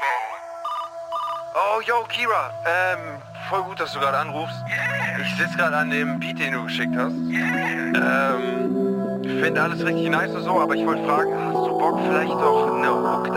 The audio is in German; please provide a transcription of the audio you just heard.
Oh, yo, Kira. Voll gut, dass du gerade anrufst. Ich sitze gerade an dem Beat, den du geschickt hast. Ich finde alles richtig nice und so, aber ich wollte fragen, hast du Bock vielleicht doch eine Hook